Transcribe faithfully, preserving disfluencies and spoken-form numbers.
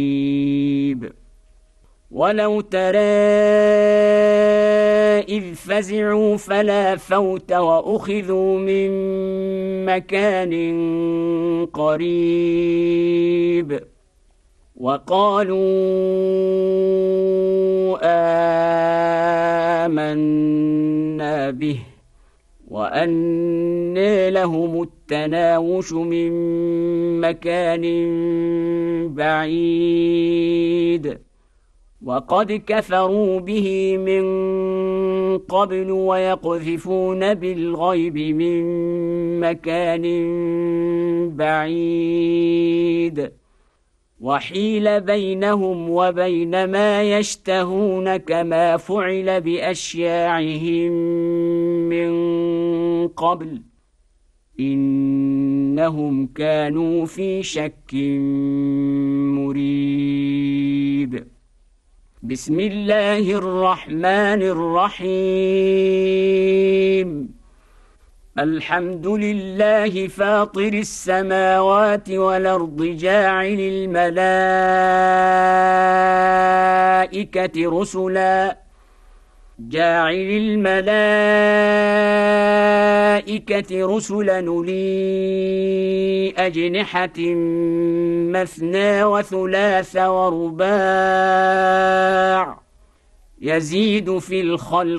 ولو ترى إذ فزعوا فلا فوت وأخذوا من مكان قريب وقالوا آمنا به وأنى لهم التناوش من مكان بعيد وقد كفروا به من قبل ويقذفون بالغيب من مكان بعيد وحيل بينهم وبين ما يشتهون كما فعل بأشياعهم من قبل إنهم كانوا في شك مريب. بسم الله الرحمن الرحيم. الحمد لله فاطر السماوات والأرض جاعل الملائكة رسلا جاعل الملائكة رسلا أولي أجنحة مثنى وثلاث ورباع يزيد في الخلق